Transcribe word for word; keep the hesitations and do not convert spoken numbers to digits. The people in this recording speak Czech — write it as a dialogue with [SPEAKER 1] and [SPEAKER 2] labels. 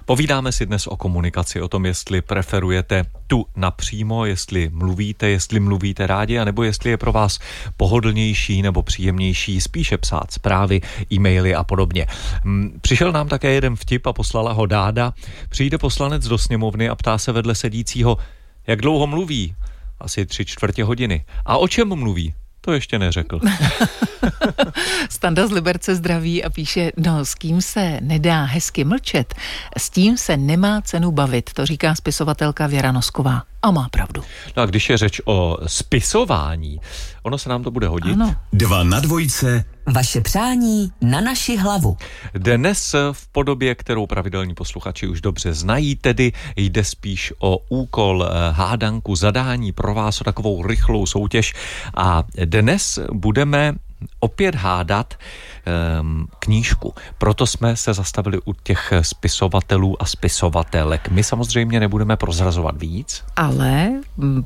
[SPEAKER 1] Povídáme si dnes o komunikaci, o tom, jestli preferujete tu napřímo, jestli mluvíte, jestli mluvíte rádi, anebo jestli je pro vás pohodlnější nebo příjemnější spíše psát zprávy, e-maily a podobně. Přišel nám také jeden vtip a poslala ho Dáda. Přijde poslanec do sněmovny a ptá se vedle sedícího, jak dlouho mluví? Asi tři čtvrtě hodiny. A o čem mluví? To ještě neřekl.
[SPEAKER 2] Standa z Liberce zdraví a píše, no s kým se nedá hezky mlčet, s tím se nemá cenu bavit, to říká spisovatelka Věra Nosková. A má pravdu.
[SPEAKER 1] No a když je řeč o spisování, ono se nám to bude hodit.
[SPEAKER 2] Ano.
[SPEAKER 3] Dva na dvojce.
[SPEAKER 4] Vaše přání na naši hlavu.
[SPEAKER 1] Dnes v podobě, kterou pravidelní posluchači už dobře znají, tedy jde spíš o úkol, hádanku, zadání pro vás, o takovou rychlou soutěž. A dnes budeme opět hádat um, knížku. Proto jsme se zastavili u těch spisovatelů a spisovatelek. My samozřejmě nebudeme prozrazovat víc.
[SPEAKER 2] Ale